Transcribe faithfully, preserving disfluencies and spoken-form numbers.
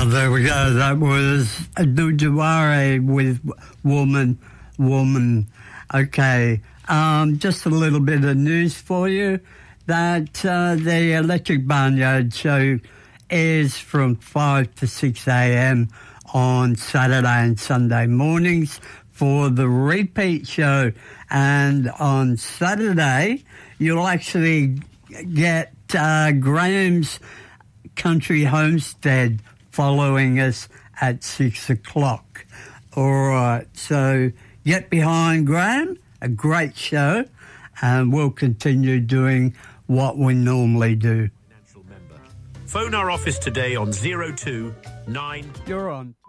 Well, there we go. That was Duduware with Woman, Woman. Okay, um, just a little bit of news for you that uh, the Electric Barnyard Show is from five to six a.m. on Saturday and Sunday mornings for the repeat show. And on Saturday, you'll actually get uh, Graham's Country Homestead following us at six o'clock. All right, so get behind Graham, a great show, and we'll continue doing what we normally do. Phone our office today on zero two nine. You're on.